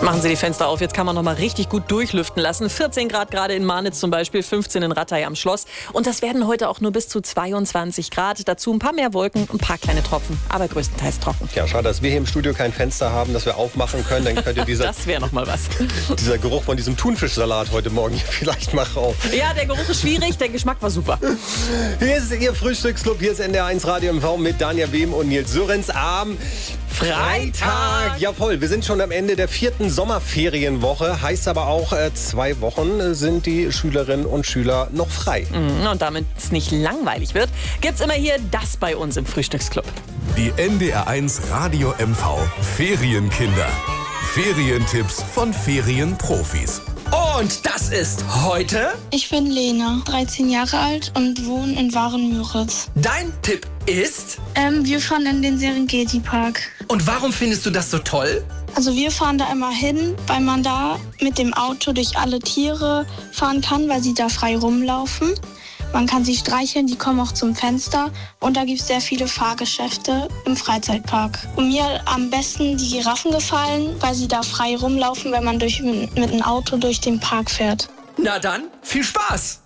Machen Sie die Fenster auf, jetzt kann man noch mal richtig gut durchlüften lassen. 14 Grad gerade in Marnitz zum Beispiel, 15 in Rattay am Schloss. Und das werden heute auch nur bis zu 22 Grad. Dazu ein paar mehr Wolken und ein paar kleine Tropfen, aber größtenteils trocken. Ja, schade, dass wir hier im Studio kein Fenster haben, das wir aufmachen können. Dann könnte das wäre noch mal was. Dieser Geruch von diesem Thunfischsalat heute Morgen vielleicht mal rauf. Ja, der Geruch ist schwierig, der Geschmack war super. Hier ist Ihr Frühstücksclub, hier ist NDR1 Radio MV mit Danja Behm und Nils Sörenz am Freitag. Jawohl, wir sind schon am Ende der 4. Sommerferienwoche. Heißt aber auch, 2 Wochen sind die Schülerinnen und Schüler noch frei. Und damit es nicht langweilig wird, gibt's immer hier das bei uns im Frühstücksclub. Die NDR1 Radio MV Ferienkinder. Ferientipps von Ferienprofis. Und das ist heute... Ich bin Lena, 13 Jahre alt und wohne in Waren-Müritz. Dein Tipp ist... Wir fahren in den Serengeti-Park. Und warum findest du das so toll? Also wir fahren da immer hin, weil man da mit dem Auto durch alle Tiere fahren kann, weil sie da frei rumlaufen. Man kann sie streicheln, die kommen auch zum Fenster. Und da gibt es sehr viele Fahrgeschäfte im Freizeitpark. Und mir am besten die Giraffen gefallen, weil sie da frei rumlaufen, wenn man mit einem Auto durch den Park fährt. Na dann, viel Spaß!